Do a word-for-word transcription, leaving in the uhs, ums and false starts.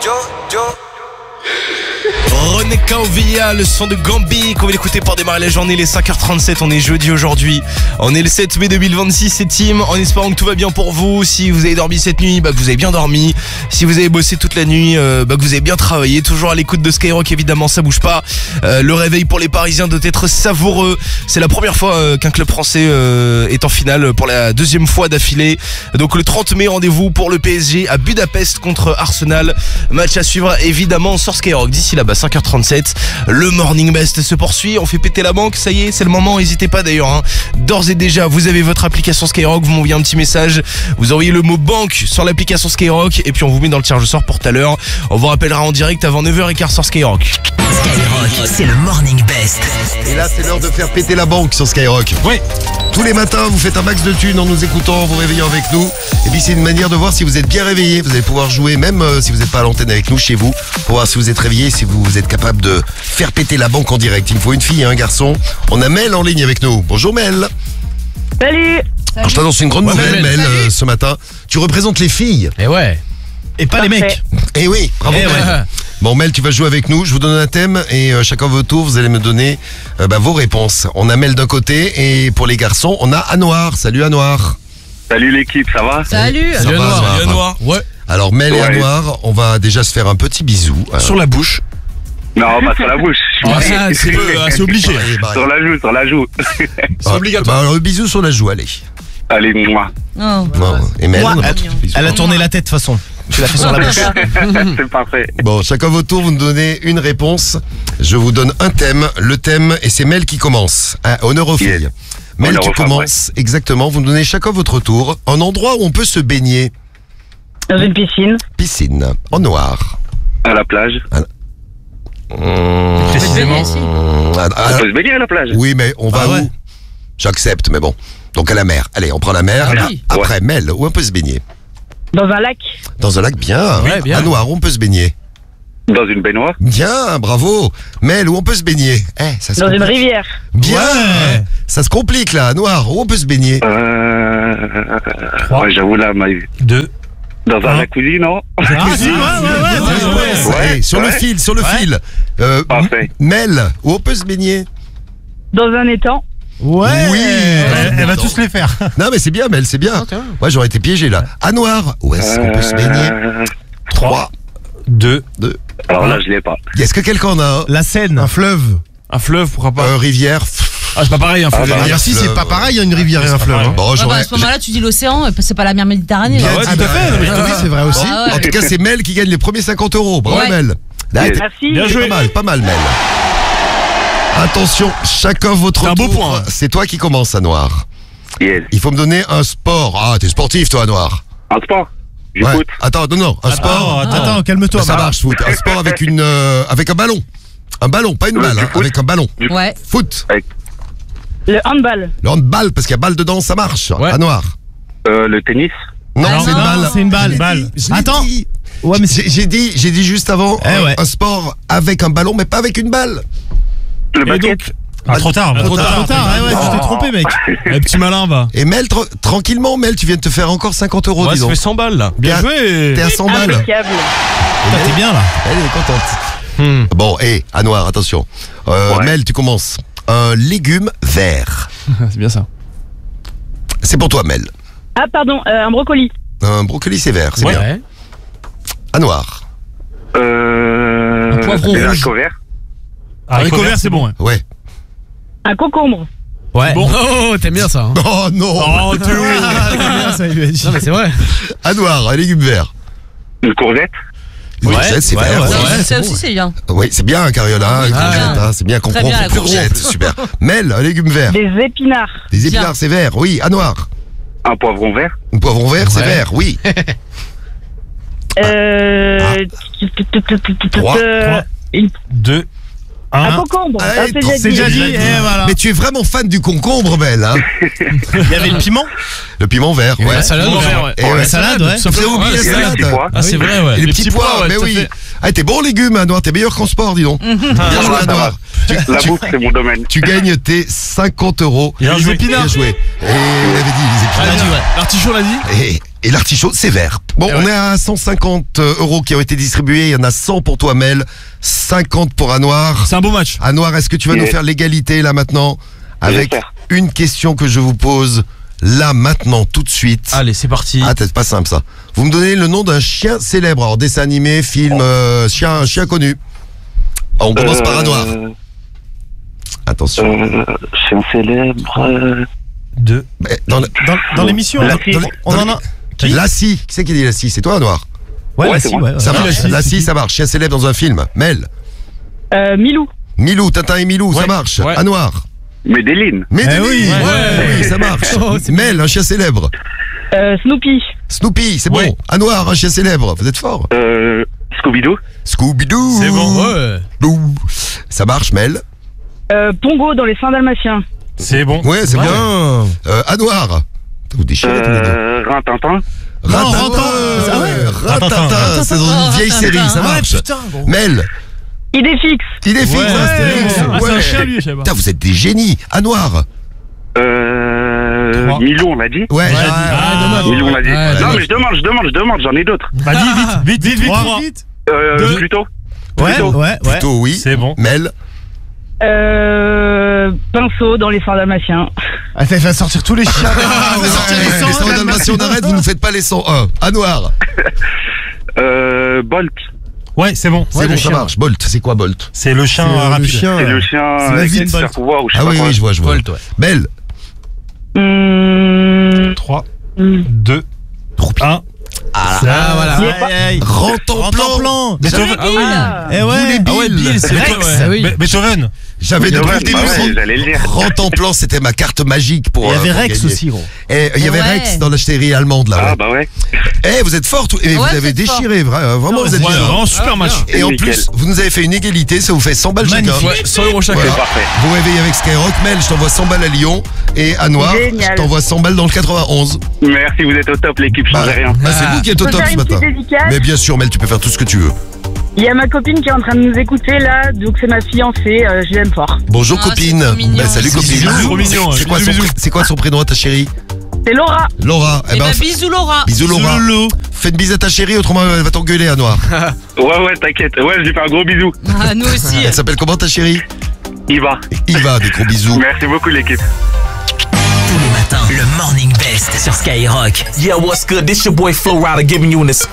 René Kaovia, le son de Gambi qu'on va écouter pour démarrer la journée, les cinq heures trente-sept, on est jeudi aujourd'hui. On est le sept mai deux mille vingt-six, c'est Tim, en espérant que tout va bien pour vous. Si vous avez dormi cette nuit, bah que vous avez bien dormi. Si vous avez bossé toute la nuit, euh, bah que vous avez bien travaillé. Toujours à l'écoute de Skyrock, évidemment, ça bouge pas. Euh, le réveil pour les Parisiens doit être savoureux. C'est la première fois euh, qu'un club français euh, est en finale pour la deuxième fois d'affilée. Donc le trente mai, rendez-vous pour le P S G à Budapest contre Arsenal. Match à suivre évidemment sur Skyrock. D'ici là-bas, cinq heures trente-sept, le Morning Best se poursuit. On fait péter la banque, ça y est, c'est le moment. N'hésitez pas d'ailleurs, hein. D'ores et déjà, vous avez votre application Skyrock, vous m'envoyez un petit message, vous envoyez le mot banque sur l'application Skyrock et puis on vous met dans le tirage au sort pour tout à l'heure. On vous rappellera en direct avant neuf heures quinze sur Skyrock. Skyrock, c'est le Morning Best. Et là, c'est l'heure de faire péter la banque sur Skyrock. Oui. Tous les matins, vous faites un max de thunes en nous écoutant, en vous réveillant avec nous. Et puis, c'est une manière de voir si vous êtes bien réveillé. Vous allez pouvoir jouer, même euh, si vous n'êtes pas à l'antenne avec nous, chez vous, pour voir si vous êtes réveillé, si vous êtes capable de faire péter la banque en direct. Il me faut une fille et un garçon. On a Mel en ligne avec nous. Bonjour Mel. Salut. Alors, je t'annonce une grande Ouais, nouvelle, Mel. Mel, euh, ce matin. Tu représentes les filles. Et ouais. Et pas les Parfait. mecs. Eh oui, bravo Eh Mel. ouais. Bon Mel, tu vas jouer avec nous, je vous donne un thème et euh, chacun votre tour, vous allez me donner euh, bah, vos réponses. On a Mel d'un côté et pour les garçons, on a Anouar. Salut Anouar. Salut l'équipe, ça va? Salut. Ça va, Noir, ça va. Salut, Noir. Ouais. Alors Mel et Ouais. Anouar, on va déjà se faire un petit bisou. Euh, Sur la bouche. Non, pas sur la bouche. Ah, ça, c'est euh, c'est obligé. allez, bah, Sur la joue, sur la joue. C'est ah, obligatoire. bah, alors, le bisou sur la joue, allez. Allez, moi. Oh. Bon, et Mel, Moi. on a pas de bisou. Elle a tourné la tête de toute façon. Tu l'as fait sur la bouche. C'est parfait. Bon, chacun votre tour, vous me donnez une réponse. Je vous donne un thème. Le thème, et c'est Mel qui commence. Ah, honneur aux filles. Yes. Mel, Honneur tu aux femmes, commences. Exactement. Vous me donnez chacun votre tour. Un endroit où on peut se baigner. Dans une piscine. Piscine. En noir. À la plage. Mmh, Précisément. mmh, ah, ah, On peut se baigner à la plage. oui, mais on va Ah ouais. où? J'accepte, mais bon. Donc à la mer. Allez, on prend la mer. Ah oui. Après, Mel, où on peut se baigner? Dans un lac. Dans un lac, bien. Ouais, bien. À noir, où on peut se baigner? Dans une baignoire. Bien, bravo. Mel, où on peut se baigner? Eh, ça se Dans une complique. rivière. Bien. Ouais. Ça se complique là, à noir, où on peut se baigner? Euh... Trois. Ouais, j'avoue là, mais... Deux. Dans un jacuzzi, non? Ah, si, ouais, ouais, ouais, ouais, ouais. Allez, sur le ouais. fil, sur le Ouais. fil. Euh, Parfait. Mel, où on peut se baigner? Dans un étang. Ouais. Oui. Elle, elle va tous les faire. Non mais c'est bien, Mel, c'est bien. Ouais, j'aurais été piégé là. À noir, où est-ce qu'on peut se baigner? Euh... Trois, Deux. deux. Alors là, je l'ai pas. Est-ce que quelqu'un en a un? La Seine. Un fleuve, Un fleuve, pourquoi pas. euh, rivière. Ah, c'est pas pareil, un fleuve. bah, et un rivière, rivière. si, c'est pas pareil, une rivière et un fleuve. Bon, Ouais, bah, j'aurais. à ce moment-là, tu dis l'océan, c'est pas la mer Méditerranée. Bien hein. Ouais, dit, tout à fait. Non, mais je te Oui, dis. c'est vrai aussi. Ah ouais. En tout cas, c'est Mel qui gagne les premiers cinquante euros. Bravo Ouais. Mel. Là, Yes. Merci. Bien joué. Pas mal, pas mal Mel. Attention, chacun votre C'est un beau tour. point. C'est toi qui commence à noir. Yes. Il faut me donner un sport. Ah, t'es sportif toi, noir. Un sport. Du Ouais. foot. Attends, non, non, un sport. Attends, attends, calme-toi. Bah, ça Marc. marche, foot. Un sport avec une, euh, avec un ballon. Un ballon, pas une Ouais, balle, du hein, foot. avec un ballon. Ouais. Foot. Le handball. Le handball, parce qu'il y a balle dedans, ça marche. Ouais. À noir. Euh, le tennis. Non, Ah, c'est une non, balle. c'est une balle, Je l'ai balle. dit, je l'ai Attends. dit. Ouais, mais J'ai j'ai dit, j'ai dit juste avant Eh un, ouais. un sport avec un ballon, mais pas avec une balle. Le Et basket. donc. Ah, trop tard. Trop tard. Trop tard. Ouais, ouais, tu t'es trompé, mec. Eh, petit malin, va. Et Mel, tra- tranquillement, Mel, tu viens de te faire encore cinquante euros, Ouais, dis ça donc. fait cent balles là. Bien T'es à- joué. T'es à cent balles. Impeccable. Putain, T'es bien là. Elle est contente. Hmm. Bon, hé, à noir, attention. Euh, Ouais. Mel, tu commences. Un légume vert. C'est bien ça. C'est pour toi, Mel. Ah, pardon, euh, un brocoli. Un brocoli, c'est vert, c'est Ouais. bien. À noir. Euh... Un poivron des rouge. haricots verts. Haricot vert, c'est bon. hein. Ouais. Un concombre. Ouais. Bon. Oh, t'aimes bien ça. Hein. Oh non. Oh, t'es où? Ah, c'est bien, ça, il lui a dit. Non, mais c'est vrai. À noir, un légume vert. Une courgette. Oui, Ouais, c'est ouais, vert. ouais, oui. Ça, ça c'est aussi, bon. c'est bien. Oui, c'est bien, Cariola, une Ah, courgette, bien. hein, c'est bien, Très concombre, bien, la courgette, super. Mel, un légume vert. Des épinards. Des épinards, Bien. c'est vert, oui. À noir. Un poivron vert. Un poivron vert, c'est Ouais. vert, oui. Euh... Trois, euh, une- Deux. Un Un. concombre. Ah, Ah, et c'est C'est déjà dit. Et voilà. Mais tu es vraiment fan du concombre, Mel, hein. Il y avait le piment. Le piment vert, ouais. La salade, Piment ouais. vert, ouais. Et ouais. La salade, ouais. Sauf que oublié la Et les salade. petits pois. Ah, c'est vrai, ouais. Et les, petits pois, ouais, mais tout à oui. fait. Ah, t'es bon légumes, hein, Noir, t'es meilleur qu'en sport, dis donc. Bien joué, Ça va. Noir. Tu, La tu- bouffe, c'est mon domaine. tu gagnes tes cinquante euros. Il y a un Bien épinard. joué. Et on avait dit les Ah, épinards. dit, ouais. L'artichaut l'a dit. Et Et l'artichaut, c'est vert. Bon, Eh on ouais. est à cent cinquante euros qui ont été distribués. Il y en a cent pour toi, Mel. cinquante pour Anouar. C'est un beau match. Anouar, est-ce que tu vas Yes. nous faire l'égalité là maintenant? Avec J'espère. une question que je vous pose là maintenant, tout de suite. Allez, c'est parti. Ah, c'est pas simple ça. Vous me donnez le nom d'un chien célèbre. Alors, dessin animé, film, euh, chien, chien connu. On commence par Anouar. Euh, Attention. euh, c'est un célèbre. euh, Deux. Mais Dans, le- Dans, dans l'émission, La dans- fille. dans- on en a. Qui Lassie. Qui c'est qui dit Lassie? C'est toi, Anouar? Ouais, Ouais, la c'est scie, moi. ouais. Ça ouais. marche. Ouais, Lassie, c'est ça marche. Chien célèbre dans un film. Mel. Euh, Milou. Milou, Tintin et Milou, ça Ouais, marche. ouais. Anouar. Medellin. Mais Eh oui, ouais. oui, ça marche. Oh, c'est Mel, un chien célèbre. Euh, Snoopy. Snoopy, c'est bon. Ouais. Anouar, un chien célèbre. Vous êtes fort. Euh, Scooby-Doo. Scooby-Doo. C'est bon. Ouais. Dou. Ça marche, Mel. Euh, Pongo dans les Saints Dalmatiens. C'est bon. Ouais, c'est Ouais. bien. Euh, Anouar. Vous déchirez tous les deux. Euh, Rintintin. Non, Rintintin. Rintin. Ah ouais. Rintintin, c'est dans une vieille Rintintin. série, ça Ah ouais, marche. putain, bon. Mel, Idéfix. il est fixe, Ouais, hein, Astérix. Ah, c'est un Ouais. chien, lui, je sais pas. Putain, vous êtes des génies. Anouar. Euh, Trois. Milou, on l'a dit. Ouais, j'ai dit. Ah, dommage. Milou, on l'a dit. Ouais, non, dommage. mais je demande, je demande, je demande, j'en ai d'autres. Bah, dis vite, vite, vite, vite, Trois. vite. Euh, Deux. Pluto. Ouais, Plutôt. ouais, ouais. Plutôt oui. C'est bon. Mel. Euh, Pinceau dans les Saints Dalmatiens. Ah, ça va sortir tous les chiens. Ah, va sortir les les cent, cent là, Dalmatiens, on maintenant. arrête, vous nous faites pas les cent un. Anouar. Euh, Bolt. Ouais, c'est bon. C'est Ouais, bon, le ça chien. marche. Bolt, c'est quoi Bolt? C'est le chien C'est, euh, le rapide. chien. C'est le chien c'est la avec vite super Bolt. pouvoir ou je sais Ah pas oui, quoi. oui, je vois, je vois. Bolt, ouais. Belle. Hum, trois, hum. deux, un. Ah, Ça, voilà. Aïe, aïe, aïe. Rentre en Rentre en plan. plan. Beethoven. Ah oui. Ah. Eh ouais. Vous les Ah ouais, Bill, c'est Rex. vrai. Ouais. Ah oui. Be- Beethoven. J'avais Ouais, depuis ouais, le début. bah ouais, Rentre- j'allais le dire. Rentre en plan, c'était ma carte magique pour. Il y euh, avait pour Rex gagner. aussi, gros. Et il y avait Ouais. Rex dans la série allemande là. Ah, ouais. bah ouais. Eh, vous êtes fort, tous- et vous Ouais, avez vous êtes déchiré, vra- euh, vraiment, vous êtes Ouais, bien. vraiment super match. Et en Nickel. plus, vous nous avez fait une égalité, ça vous fait cent balles chacun. Magnifique. Ouais, cent euros chacun. Voilà. C'est parfait. Vous réveillez avec Skyrock. Mel, je t'envoie cent balles à Lyon. Et à Noir, Génial. je t'envoie cent balles dans le quatre-vingt-onze. Merci, vous êtes au top, l'équipe, Bah, changez rien. bah, c'est vous qui êtes au Je peux top faire ce une matin. petite dédicace. Mais bien sûr, Mel, tu peux faire tout ce que tu veux. Il y a ma copine qui est en train de nous écouter là, donc c'est ma fiancée, euh, je l'aime fort. Bonjour Ah, copine. c'est trop mignon. Bah, salut copine. Bisous, trop mignon, C'est ouais. quoi, Bisous, son bisous. pré- c'est quoi son prénom à ta chérie? C'est Laura. Laura. Eh ben, ben, f- bisous Laura. bisous Laura. Lolo. Fais une bise à ta chérie, autrement elle va t'engueuler à Noir. Ouais, ouais, t'inquiète. Ouais, je lui fais un gros bisou. Ah, nous aussi. Elle s'appelle comment ta chérie? Il va. Il va, des gros bisous. Merci beaucoup, l'équipe. Tous les matins, le Morning Best sur Skyrock. Yeah, what's good? This your boy Flo Rida giving you an exclusive.